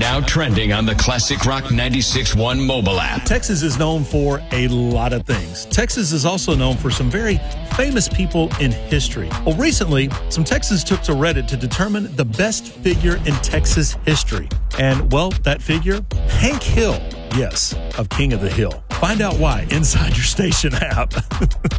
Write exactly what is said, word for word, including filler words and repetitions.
Now trending on the Classic Rock ninety-six point one mobile app. Texas is known for a lot of things. Texas is also known for some very famous people in history. Well, recently, some Texans took to Reddit to determine the best figure in Texas history. And, well, that figure, Hank Hill, yes, of King of the Hill. Find out why inside your station app.